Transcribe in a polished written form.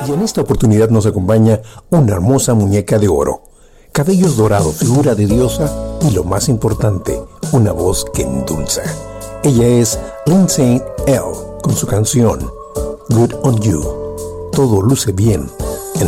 Y en esta oportunidad nos acompaña una hermosa muñeca de oro, cabellos dorados, figura de diosa y lo más importante, una voz que endulza. Ella es Lindsay Ell con su canción Good on You. Todo luce bien